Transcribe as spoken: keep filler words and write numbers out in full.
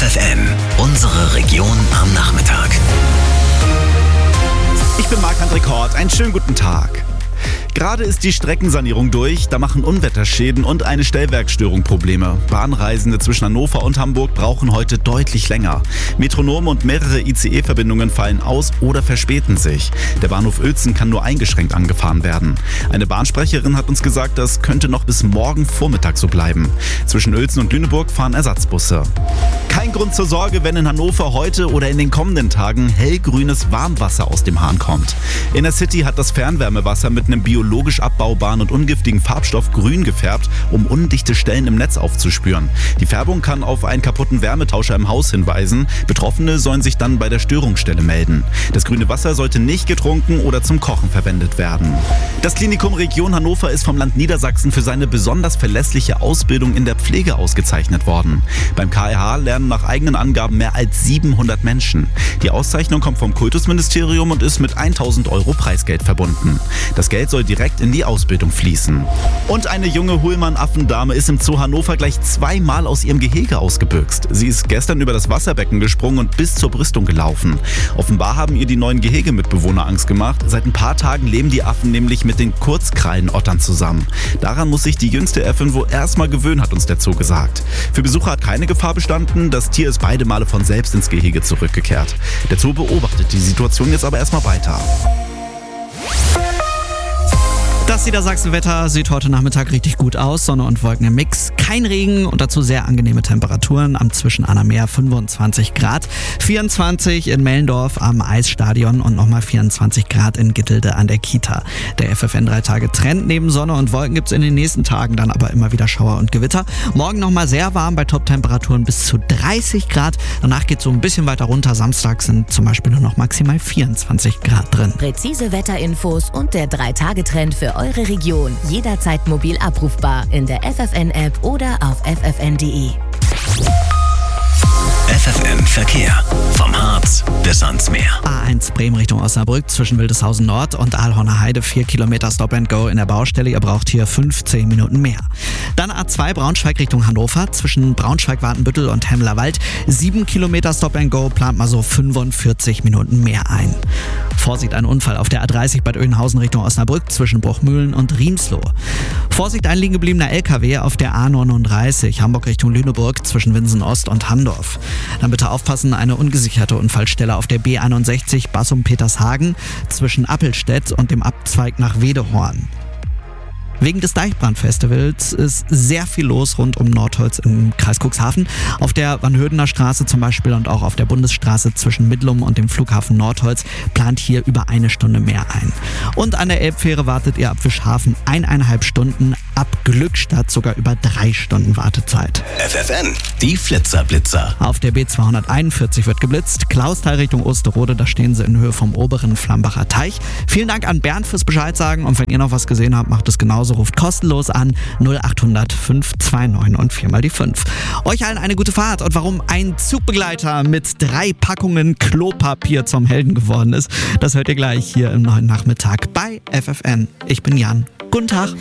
F F N, unsere Region am Nachmittag. Ich bin Marc-André Kort, einen schönen guten Tag. Gerade ist die Streckensanierung durch, da machen Unwetterschäden und eine Stellwerksstörung Probleme. Bahnreisende zwischen Hannover und Hamburg brauchen heute deutlich länger. Metronome und mehrere I C E-Verbindungen fallen aus oder verspäten sich. Der Bahnhof Uelzen kann nur eingeschränkt angefahren werden. Eine Bahnsprecherin hat uns gesagt, das könnte noch bis morgen Vormittag so bleiben. Zwischen Uelzen und Lüneburg fahren Ersatzbusse. Kein Grund zur Sorge, wenn in Hannover heute oder in den kommenden Tagen hellgrünes Warmwasser aus dem Hahn kommt. In der City hat das Fernwärmewasser mit einem biologisch abbaubaren und ungiftigen Farbstoff grün gefärbt, um undichte Stellen im Netz aufzuspüren. Die Färbung kann auf einen kaputten Wärmetauscher im Haus hinweisen. Betroffene sollen sich dann bei der Störungsstelle melden. Das grüne Wasser sollte nicht getrunken oder zum Kochen verwendet werden. Das Klinikum Region Hannover ist vom Land Niedersachsen für seine besonders verlässliche Ausbildung in der Pflege ausgezeichnet worden. Beim K R H lernen nach eigenen Angaben mehr als siebenhundert Menschen. Die Auszeichnung kommt vom Kultusministerium und ist mit tausend Euro Preisgeld verbunden. Das Geld soll direkt in die Ausbildung fließen. Und eine junge Hullmann-Affendame ist im Zoo Hannover gleich zweimal aus ihrem Gehege ausgebüxt. Sie ist gestern über das Wasserbecken gesprungen und bis zur Brüstung gelaufen. Offenbar haben ihr die neuen Gehegemitbewohner Angst gemacht. Seit ein paar Tagen leben die Affen nämlich mit den Kurzkrallenottern zusammen. Daran muss sich die jüngste Äffin wohl erstmal gewöhnen, hat uns der Zoo gesagt. Für Besucher hat keine Gefahr bestanden. Das Tier ist beide Male von selbst ins Gehege zurückgekehrt. Der Zoo beobachtet die Situation jetzt aber erstmal weiter. Das Niedersachsen-Wetter sieht heute Nachmittag richtig gut aus. Sonne und Wolken im Mix. Kein Regen und dazu sehr angenehme Temperaturen. Am Zwischen-Anner Meer fünfundzwanzig Grad. vierundzwanzig in Mellendorf am Eisstadion und nochmal vierundzwanzig Grad in Gittelde an der Kita. Der F F N drei Tage Trend. Neben Sonne und Wolken gibt es in den nächsten Tagen dann aber immer wieder Schauer und Gewitter. Morgen nochmal sehr warm bei Top-Temperaturen bis zu dreißig Grad. Danach geht es so ein bisschen weiter runter. Samstag sind zum Beispiel nur noch maximal vierundzwanzig Grad drin. Präzise Wetterinfos und der drei Tage Trend für eure Region. Jederzeit mobil abrufbar in der F F N-App oder auf f f n punkt d e. F F N Verkehr. Vom Harz bis ans Meer. A eins Bremen Richtung Osnabrück zwischen Wildeshausen Nord und Aalhorner Heide vier Kilometer Stop and Go in der Baustelle. Ihr braucht hier fünfzehn Minuten mehr. Dann A zwei Braunschweig Richtung Hannover zwischen Braunschweig-Wartenbüttel und Hemmerwald. sieben Kilometer Stop and Go, plant mal so fünfundvierzig Minuten mehr ein. Vorsicht, ein Unfall auf der A dreißig Bad Oeynhausen Richtung Osnabrück zwischen Bruchmühlen und Riemsloh. Vorsicht, ein liegen gebliebener L K W auf der A neununddreißig Hamburg Richtung Lüneburg zwischen Winsen Ost und Handorf. Dann bitte aufpassen, eine ungesicherte Unfallstelle auf der B einundsechzig Bassum-Petershagen zwischen Appelstedt und dem Abzweig nach Wedehorn. Wegen des Deichbrandfestivals ist sehr viel los rund um Nordholz im Kreis Cuxhaven. Auf der Vanhödener Straße zum Beispiel und auch auf der Bundesstraße zwischen Midlum und dem Flughafen Nordholz plant hier über eine Stunde mehr ein. Und an der Elbfähre wartet ihr ab Fischhafen eineinhalb Stunden, ab Glückstadt sogar über drei Stunden Wartezeit. F F N, die Flitzerblitzer. Auf der B zweihunderteinundvierzig wird geblitzt. Klausthal Richtung Osterode, da stehen sie in Höhe vom oberen Flambacher Teich. Vielen Dank an Bernd fürs Bescheid sagen und wenn ihr noch was gesehen habt, macht es genauso. Ruft kostenlos an null acht hundert fünf zwei neun und viermal die fünf. Euch allen eine gute Fahrt und warum ein Zugbegleiter mit drei Packungen Klopapier zum Helden geworden ist, das hört ihr gleich hier im neuen Nachmittag bei F F N. Ich bin Jan. Guten Tag.